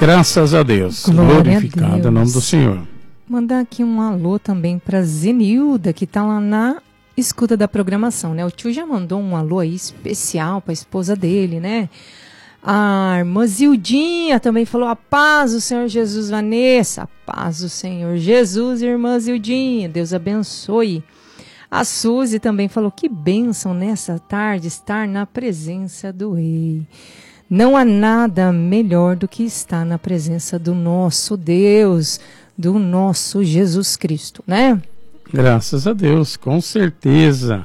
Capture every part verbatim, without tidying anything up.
Graças a Deus. Glória Glorificado a Deus. o nome do Senhor. Mandar aqui um alô também para Zenilda, que está lá na escuta da programação, né? O tio já mandou um alô aí especial para a esposa dele, né? A irmã Zildinha também falou: a paz do Senhor Jesus, Vanessa. A paz do Senhor Jesus, irmã Zildinha. Deus abençoe. A Suzy também falou: que bênção nessa tarde estar na presença do Rei. Não há nada melhor do que estar na presença do nosso Deus, do nosso Jesus Cristo, né? Graças a Deus, com certeza.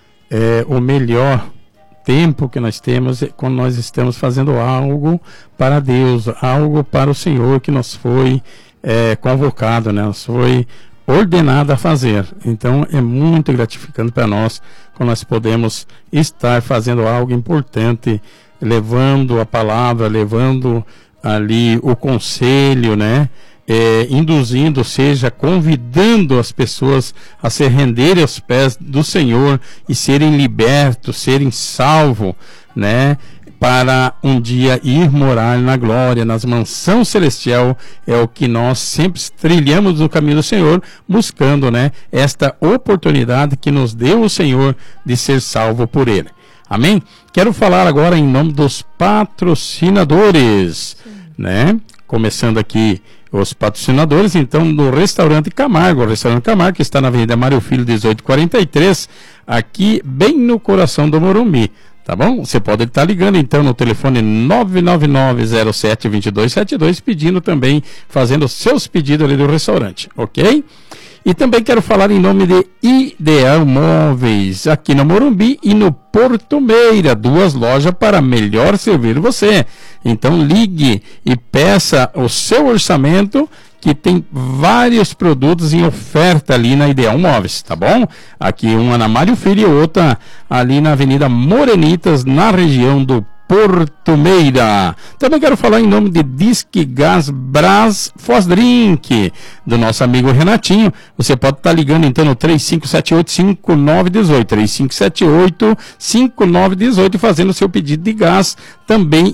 É o melhor tempo que nós temos é quando nós estamos fazendo algo para Deus, algo para o Senhor que nos foi é, convocado, né? Nos foi ordenado a fazer. Então é muito gratificante para nós quando nós podemos estar fazendo algo importante, levando a palavra, levando ali o conselho, né? É, induzindo, ou seja, convidando as pessoas a se renderem aos pés do Senhor e serem libertos, serem salvos, né? Para um dia ir morar na glória, nas mansões celestial, é o que nós sempre trilhamos no caminho do Senhor, buscando, né? Esta oportunidade que nos deu o Senhor de ser salvo por Ele. Amém? Quero falar agora em nome dos patrocinadores, Sim. né? Começando aqui os patrocinadores, então, do Restaurante Camargo. O Restaurante Camargo, que está na Avenida Mário Filho, dezoito quarenta e três, aqui bem no coração do Morumbi. Tá bom? Você pode estar ligando, então, no telefone nove nove nove zero sete dois dois sete dois, pedindo também, fazendo seus pedidos ali do restaurante, ok? E também quero falar em nome de Ideal Móveis, aqui no Morumbi e no Porto Meira, duas lojas para melhor servir você. Então ligue e peça o seu orçamento, que tem vários produtos em oferta ali na Ideal Móveis, tá bom? Aqui uma na Mário Filho e outra ali na Avenida Morenitas, na região do Porto Meira. Também quero falar em nome de Disque Gás Brás Fosdrink, do nosso amigo Renatinho. Você pode estar ligando então no três cinco sete oito, cinco nove um oito, três cinco sete oito, cinco nove um oito, e fazendo o seu pedido de gás também